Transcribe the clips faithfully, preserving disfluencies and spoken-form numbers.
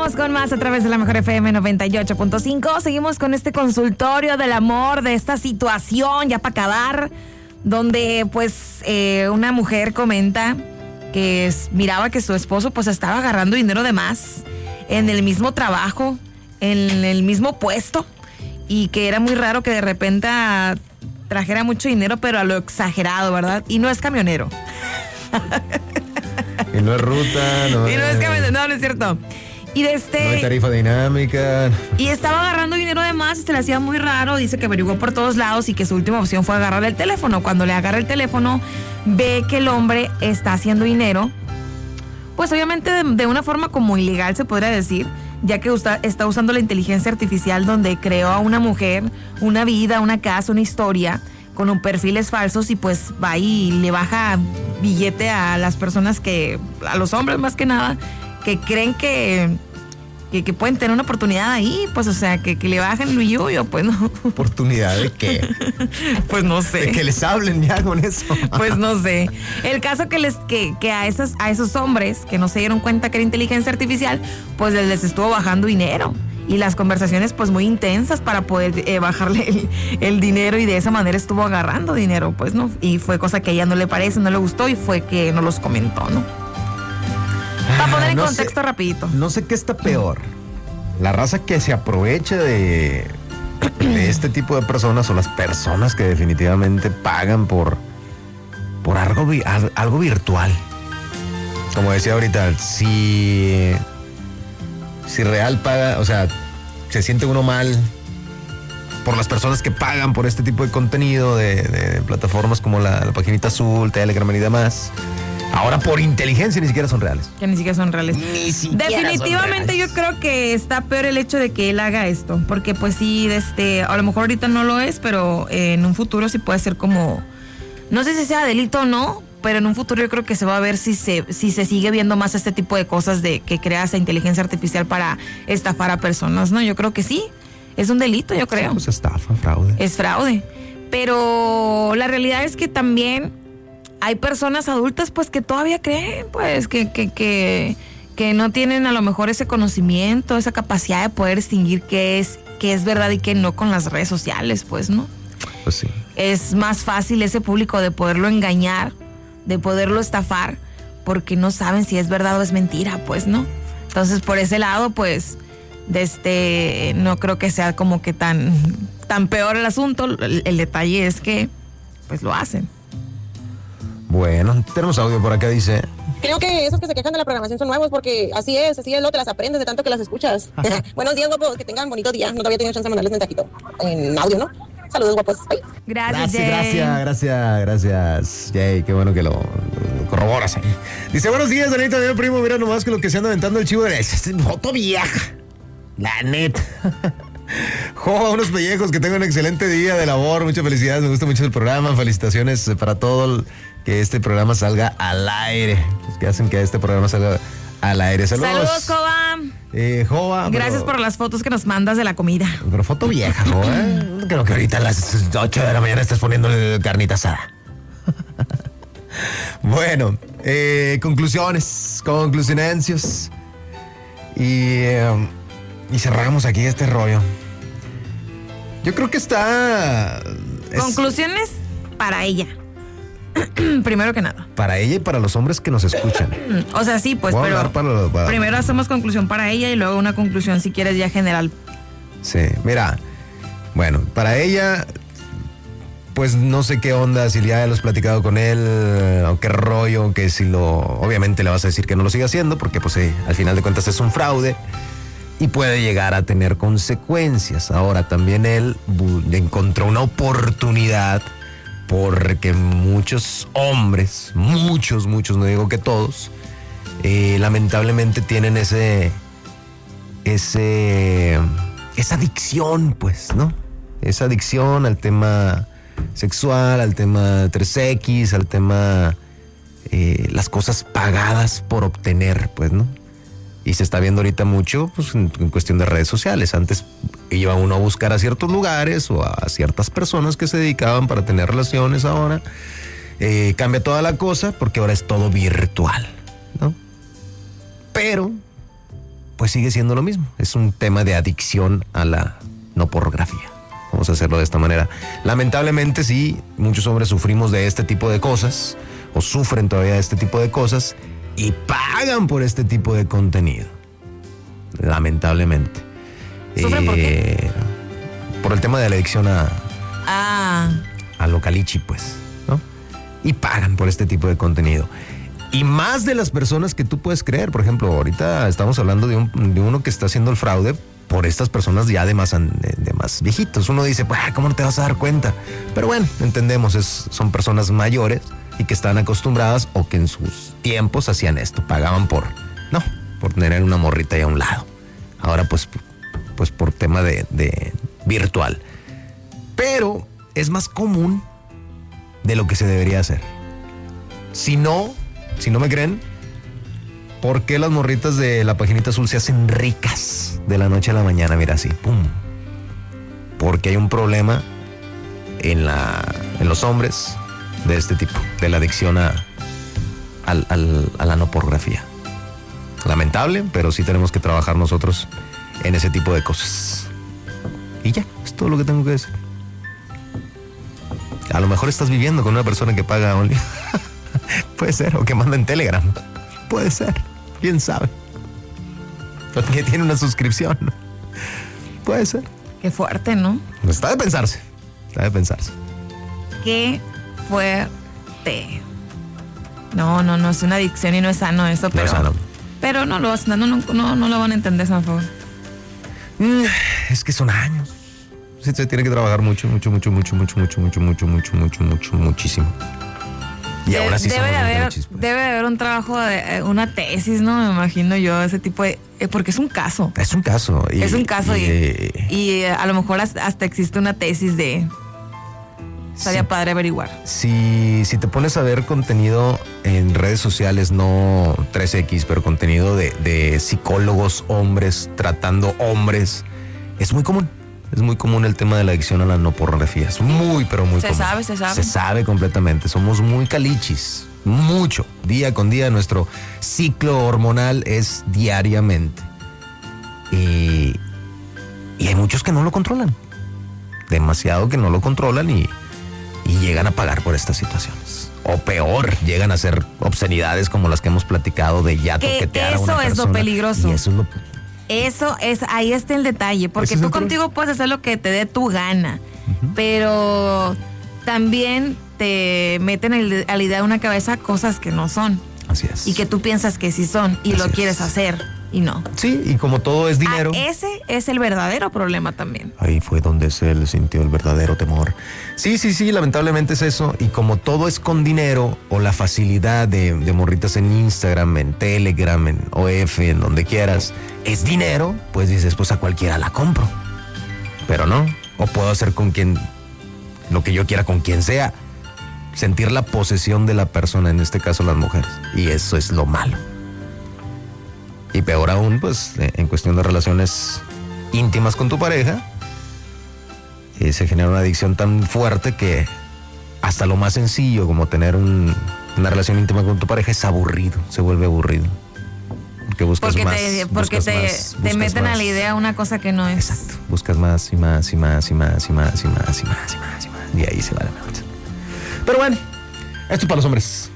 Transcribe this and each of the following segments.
Continuamos con más a través de la Mejor F M noventa y ocho punto cinco. Seguimos con este consultorio del amor, de esta situación ya para acabar, donde pues eh, una mujer comenta que es, miraba que su esposo pues estaba agarrando dinero de más en el mismo trabajo, en el mismo puesto, y que era muy raro que de repente a, trajera mucho dinero, pero a lo exagerado, ¿verdad? Y no es camionero. Y no es ruta, no, y no es camionero, no, no es cierto. Y de este, no hay tarifa dinámica. Y estaba agarrando dinero de más y se le hacía muy raro. Dice que averiguó por todos lados y que su última opción fue agarrar el teléfono. Cuando le agarra el teléfono, ve que el hombre está haciendo dinero, pues obviamente de, de una forma como ilegal, se podría decir, ya que usa, está usando la inteligencia artificial, donde creó a una mujer una vida, una casa, una historia con un perfiles falsos, y pues va y le baja billete a las personas que, a los hombres más que nada, que creen que, que, que pueden tener una oportunidad ahí, pues o sea, que, que le bajen lo yuyo, pues no. ¿Oportunidad de qué? Pues no sé. De que les hablen ya con eso. Pues no sé. El caso que les que, que a esos, a esos hombres que no se dieron cuenta que era inteligencia artificial, pues les, les estuvo bajando dinero. Y las conversaciones pues muy intensas para poder eh, bajarle el, el dinero, y de esa manera estuvo agarrando dinero, pues no. Y fue cosa que a ella no le parece, no le gustó, y fue que no los comentó, ¿no? Para poner en no contexto sé, rapidito. No sé qué está peor. La raza que se aprovecha de, de este tipo de personas, o las personas que definitivamente pagan por, por algo, algo virtual. Como decía ahorita, si... Si real paga, o sea, se siente uno mal por las personas que pagan por este tipo de contenido de, de plataformas como la, la Paginita Azul, Telegram y demás. Ahora por inteligencia ni siquiera son reales. Que ni siquiera son reales. Ni siquiera Definitivamente son reales. Yo creo que está peor el hecho de que él haga esto, porque pues sí, este, a lo mejor ahorita no lo es, pero en un futuro sí puede ser como, no sé si sea delito o no, pero en un futuro yo creo que se va a ver si se, si se sigue viendo más este tipo de cosas de que crea esa inteligencia artificial para estafar a personas, ¿no? Yo creo que sí, es un delito, yo creo. Pues estafa, fraude. Es fraude. Pero la realidad es que también hay personas adultas pues que todavía creen, pues, que, que, que, que no tienen a lo mejor ese conocimiento, esa capacidad de poder distinguir qué es, qué es verdad y qué no con las redes sociales, pues, ¿no? Pues sí. Es más fácil ese público de poderlo engañar, de poderlo estafar, porque no saben si es verdad o es mentira, pues, ¿no? Entonces, por ese lado, pues, de este, no creo que sea como que tan, tan peor el asunto. El, el detalle es que, pues, lo hacen. Bueno, tenemos audio por acá, dice. Creo que esos que se quejan de la programación son nuevos, porque así es, así es, lo te las aprendes de tanto que las escuchas. Buenos días, guapos, que tengan bonito día. No te había tenido chance de mandarles mensajito en audio, ¿no? Saludos, guapos. Bye. Gracias, Gracias, Jay. gracias, gracias, gracias, Jay, qué bueno que lo, lo corroboras ahí. Dice, buenos días, Danita, mi primo, mira nomás que lo que se anda aventando el chivo de es foto vieja. La neta. Jo, unos pellejos, que tengan un excelente día de labor, muchas felicidades, me gusta mucho el programa, felicitaciones para todo el, que este programa salga al aire, los que hacen que este programa salga al aire. Saludos. Saludos, Jova. Eh, Jova. Gracias pero, por las fotos que nos mandas de la comida. Pero foto vieja, Jova. No creo que ahorita a las ocho de la mañana estés poniendo carnita asada. Bueno, eh, conclusiones, conclusionencios. Y, eh, y cerramos aquí este rollo. Yo creo que está... Es Conclusiones para ella. Primero que nada. para ella y para los hombres que nos escuchan. O sea, sí, pues, Voy a pero hablar para- para- primero hacemos conclusión para ella y luego una conclusión, si quieres, ya general. Sí, mira, bueno, para ella, pues no sé qué onda, si ya lo has platicado con él, o qué rollo, que si lo, obviamente le vas a decir que no lo siga haciendo, porque pues sí, al final de cuentas es un fraude y puede llegar a tener consecuencias. Ahora también él bu- encontró una oportunidad, porque muchos hombres, muchos, muchos, no digo que todos, eh, lamentablemente tienen ese, ese, esa adicción, pues, ¿no? Esa adicción al tema sexual, al tema tres equis, al tema, eh, las cosas pagadas por obtener, pues, ¿no? Y se está viendo ahorita mucho, pues, en, en cuestión de redes sociales. Antes iba uno a buscar a ciertos lugares o a ciertas personas que se dedicaban para tener relaciones. Ahora eh, cambia toda la cosa porque ahora es todo virtual, ¿no? Pero, pues sigue siendo lo mismo. Es un tema de adicción a la no pornografía. Vamos a hacerlo de esta manera. Lamentablemente sí, muchos hombres sufrimos de este tipo de cosas o sufren todavía de este tipo de cosas y pagan por este tipo de contenido. Lamentablemente. ¿Sufren eh, por qué? Por el tema de la adicción a, ah. a lo calichi, pues, ¿no? Y pagan por este tipo de contenido. Y más de las personas que tú puedes creer. Por ejemplo, ahorita estamos hablando de, un, de uno que está haciendo el fraude por estas personas ya de más, de, de más viejitos. Uno dice, pues, ¿cómo no te vas a dar cuenta? Pero bueno, entendemos, es, son personas mayores y que están acostumbradas o que en sus tiempos hacían esto, pagaban por, no, por tener una morrita ahí a un lado. Ahora pues, pues por tema de, de virtual. Pero es más común de lo que se debería hacer. Si no, si no me creen, ¿por qué las morritas de la paginita azul se hacen ricas de la noche a la mañana? Mira así, pum. Porque hay un problema en, la, en los hombres de este tipo, de la adicción a, al, al, a la no pornografía. Lamentable, pero sí tenemos que trabajar nosotros en ese tipo de cosas. Y ya, es todo lo que tengo que decir. A lo mejor estás viviendo con una persona que paga Only. Puede ser, o que manda en Telegram. Puede ser, quién sabe. O que tiene una suscripción. Puede ser. Qué fuerte, ¿no? Está de pensarse. Está de pensarse. Qué fuerte. No, no, no es una adicción y no es sano eso, pero. No es sano. Pero no lo vas, no, no, no, no lo van a entender, por favor. Mm, es que son años. Se, se tiene que trabajar mucho, mucho, mucho, mucho, mucho, mucho, mucho, mucho, mucho, mucho, mucho, muchísimo. Y de, ahora sí debe de haber, calichis, pues. Debe de haber un trabajo de una tesis, ¿no? Me imagino yo, ese tipo de, porque es un caso. Es un caso. Y, es un caso y, y, y, y a lo mejor hasta existe una tesis de. Estaría sí, padre averiguar. Si, si te pones a ver contenido en redes sociales, no tres equis, pero contenido de, de psicólogos hombres tratando hombres, es muy común. Es muy común el tema de la adicción a la no pornografía. Es muy, pero muy se común. Se sabe, se sabe. Se sabe completamente. Somos muy calichis. Mucho. Día con día. Nuestro ciclo hormonal es diariamente. Y, y hay muchos que no lo controlan. Demasiado que no lo controlan y, y llegan a pagar por estas situaciones. O peor, llegan a hacer obscenidades como las que hemos platicado de ya toquetear a una persona. Eso es lo peligroso. Y eso es lo Eso es, ahí está el detalle, porque tú contigo puedes hacer lo que te dé tu gana, uh-huh. pero también te meten el, a la idea de una cabeza cosas que no son. Así es. Y que tú piensas que sí son y Así lo es. quieres hacer y no. Sí, y como todo es dinero. Ah, ese es el verdadero problema también. Ahí fue donde se le sintió el verdadero temor. Sí, sí, sí, lamentablemente es eso. Y como todo es con dinero o la facilidad de, de morritas en Instagram, en Telegram, en O F, en donde quieras, es dinero, pues dices, pues a cualquiera la compro. Pero no, o puedo hacer con quien, lo que yo quiera con quien sea. Sentir la posesión de la persona, en este caso las mujeres. Y eso es lo malo. Y peor aún, pues, en cuestión de relaciones íntimas con tu pareja, eh, se genera una adicción tan fuerte que hasta lo más sencillo como tener un, una relación íntima con tu pareja es aburrido, se vuelve aburrido. Porque buscas porque más. Te, porque buscas te, más, te meten más. a la idea una cosa que no es. Exacto. Buscas más y más y más y más y más y más y más y más y más. Y ahí se va la noche. Pero bueno, esto es para los hombres.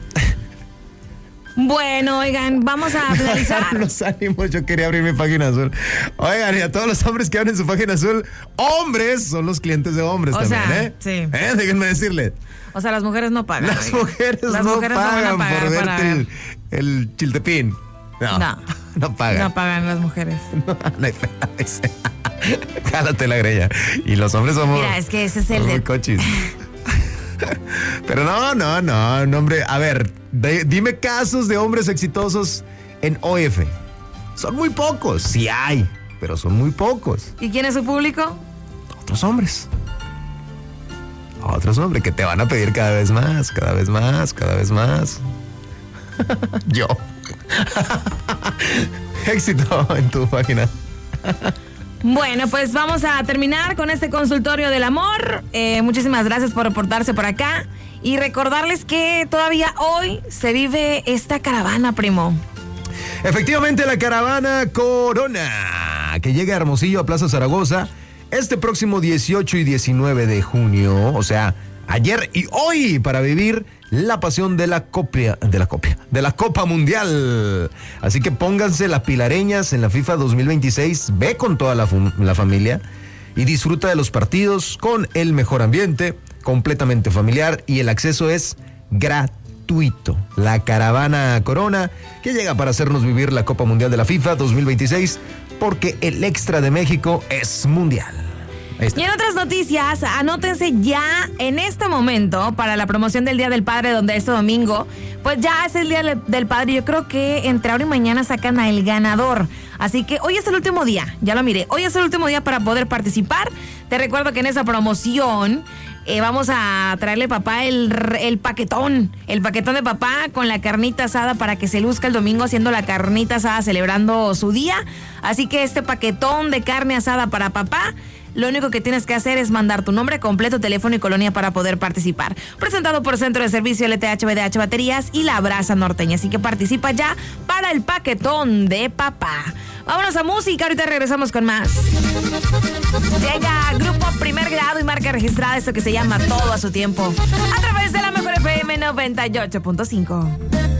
Bueno, oigan, vamos a finalizar. Los ánimos, yo quería abrir mi página azul. Oigan, y a todos los hombres que abren su página azul, hombres son los clientes de hombres o también, sea, ¿eh? Sí. ¿Eh? Déjenme decirles. O sea, las mujeres no pagan. Las oigan. mujeres las no mujeres pagan no van a pagar por verte para el, el chiltepín. No, no, no pagan. No pagan las mujeres. No, no hay Jálate la greña. Y los hombres somos. Mira, es que ese es el muy de... cochis. Pero no, no, no, no, hombre. A ver, de, dime casos de hombres exitosos en O F. Son muy pocos. Sí hay, pero son muy pocos. ¿Y quién es su público? Otros hombres. Otros hombres que te van a pedir cada vez más, cada vez más, cada vez más. Yo. Éxito en tu página. Bueno, pues vamos a terminar con este consultorio del amor. Eh, muchísimas gracias por reportarse por acá. Y recordarles que todavía hoy se vive esta caravana, primo. Efectivamente, la caravana Corona, que llega a Hermosillo, a Plaza Zaragoza, este próximo dieciocho y diecinueve de junio, o sea, ayer y hoy, para vivir la pasión de la copia, de la copia, de la Copa Mundial. Así que pónganse las pilareñas en la FIFA dos mil veintiséis, ve con toda la, la familia y disfruta de los partidos con el mejor ambiente, completamente familiar, y el acceso es gratuito. La caravana Corona, que llega para hacernos vivir la Copa Mundial de la FIFA dos mil veintiséis, porque el extra de México es mundial. Y en otras noticias, anótense ya en este momento para la promoción del Día del Padre, donde este domingo, pues ya es el Día del Padre. Yo creo que entre ahora y mañana sacan a el ganador. Así que hoy es el último día, ya lo miré, hoy es el último día para poder participar. Te recuerdo que en esa promoción eh, vamos a traerle papá el, el paquetón, el paquetón de papá con la carnita asada para que se luzca el domingo haciendo la carnita asada, celebrando su día. Así que este paquetón de carne asada para papá, lo único que tienes que hacer es mandar tu nombre completo, teléfono y colonia para poder participar. Presentado por Centro de Servicio L T H B D H Baterías y La Brasa Norteña. Así que participa ya para el paquetón de papá. Vámonos a música, ahorita regresamos con más. Llega Grupo Primer Grado y marca registrada, esto que se llama Todo a su Tiempo, a través de la Mejor F M noventa y ocho punto cinco.